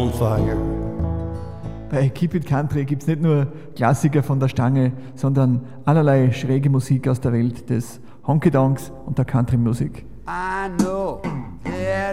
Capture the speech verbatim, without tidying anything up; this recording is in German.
on fire. Bei Keep It Country gibt es nicht nur Klassiker von der Stange, sondern allerlei schräge Musik aus der Welt des Honky-Donks und der Country-Musik. I know that